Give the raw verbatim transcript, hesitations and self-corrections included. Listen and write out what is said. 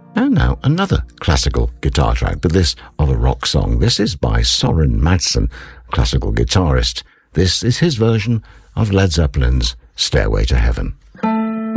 And now another classical guitar track, but this of a rock song. This is by Soren Madsen, classical guitarist. This is his version of Led Zeppelin's Stairway to Heaven.